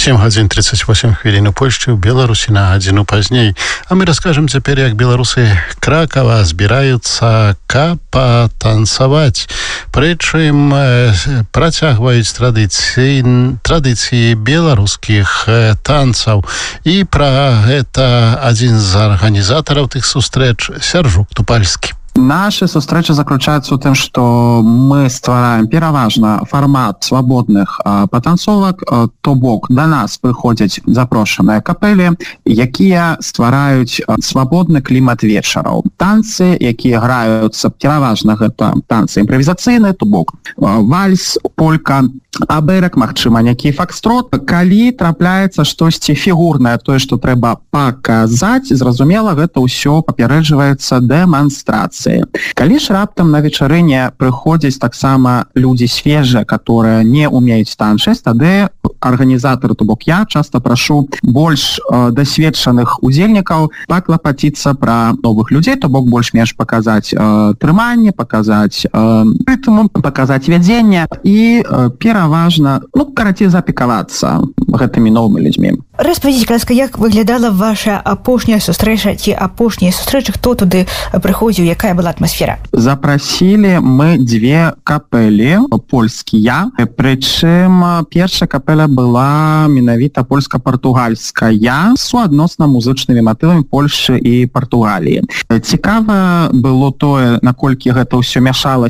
7 годин 38 хвілін у Польшчы, у Беларусі на гадзіну пазней. А мы раскажем цяпер, як беларусы Кракава збіраюцца патанцаваць. Прычым працягваюць традыцыі беларускіх танцаў. І пра гэта адзін з арганізатараў тых сустрэч Сяржук Тупальскі. Наши сустрэчы заключаюцца ў тым, што мы ствараем пераважна фармат свабодных патанцовак, то бок да нас прыходзяць запрошаныя капэлі, якія ствараюць свабодны клімат вечараў. Танцы, якія граюцца пераважна гэта танцы імправізацыйныя, то бок вальс, полька, абэрак, магчыма, нейкі факстрот. Калі трапляецца штосьці фігурнае, тое, што трэба паказаць, зразумела, гэта ўсё папярэджваецца дэманстрацыяй. Калі ж раптам на вечарыне прыходзяць таксама людзі свежыя, которые не умеюць танчыць, тады арганізатары, то бок я, часта прашу больш дасведчаных удзельнікаў паклапаціцца пра новых людзей, то бок больш-менш паказаць трыманне, паказаць рытм, паказаць вядзенне і пераважна, карацей, запікавацца гэтымі новымі людзьмі. Распавядзіце, ласка, як выглядала ваша апошняя сустрэча ці апошняя сустрэча, хто туды прыходзіў, якая была атмасфера? Запрасілі мы дзве капэлі польскія, прычым першая капэля была менавіта польска-партугальская з суадносна музычнымі матывамі Польшчы і Партугаліі. Цікава было тое, наколькі гэта ўсё мяшалася